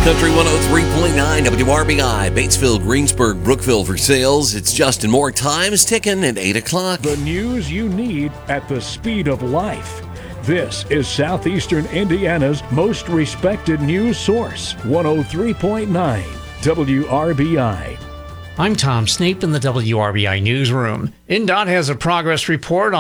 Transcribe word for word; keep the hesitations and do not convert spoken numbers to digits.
Country one oh three point nine W R B I, Batesville, Greensburg, Brookville for sales. It's Justin Moore. Time's ticking at eight o'clock. The news you need at the speed of life. This is Southeastern Indiana's most respected news source, one oh three point nine W R B I. I'm Tom Snape in the W R B I newsroom. N D O T has a progress report